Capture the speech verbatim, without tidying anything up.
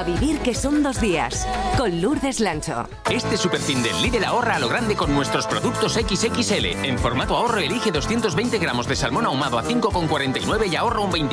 vivir que son dos días. Con Lourdes Lancho. Este superfin del Lidl ahorra a lo grande con nuestros productos equis equis ele. En formato ahorro elige doscientos veinte gramos de salmón ahumado a cinco con cuarenta y nueve y ahorra un veinte